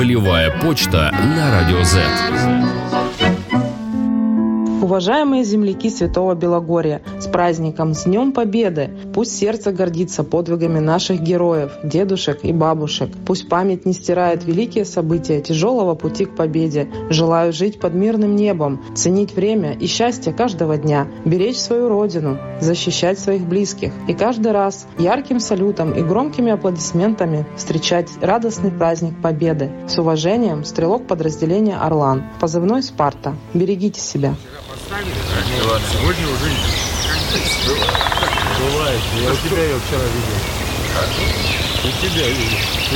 Полевая почта на Радио Z. Уважаемые земляки Святого Белогорья, с праздником, с Днем Победы! Пусть сердце гордится подвигами наших героев, дедушек и бабушек. Пусть память не стирает великие события тяжелого пути к победе. Желаю жить под мирным небом, ценить время и счастье каждого дня, беречь свою родину, защищать своих близких. И каждый раз ярким салютом и громкими аплодисментами встречать радостный праздник Победы. С уважением, стрелок подразделения «Орлан». Позывной «Спарта». Берегите себя. Сегодня уже бывает. Я у тебя ее вчера видел. У тебя видел.